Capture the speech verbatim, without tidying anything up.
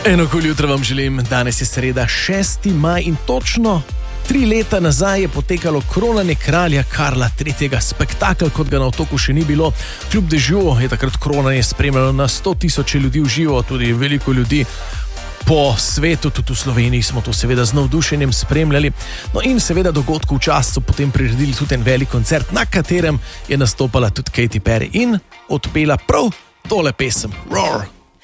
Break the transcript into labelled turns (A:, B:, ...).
A: Eno kul jutro vam želim, danes je sreda šesti maj in točno tri leta nazaj je potekalo kronanje kralja Karla tretjega. Spektakel, kot ga na otoku še ni bilo. Kljub dežju je takrat kronanje spremljalo na sto tisoče ljudi v živo, tudi veliko ljudi po svetu, tudi v Sloveniji smo to seveda z navdušenjem spremljali. No in seveda dogodku v čast so potem priredili tudi en velik koncert, na katerem je nastopala tudi Katy Perry in odpela prav tole pesem, Roar.